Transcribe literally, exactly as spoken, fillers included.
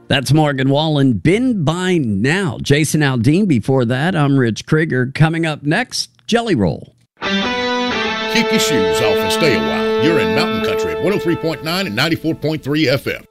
That's Morgan Wallen, Been By Now. Jason Aldean before that. I'm Rich Krieger. Coming up next, Jelly Roll. Kick your shoes off and stay a while. You're in Mountain Country at one oh three point nine and ninety-four point three F M.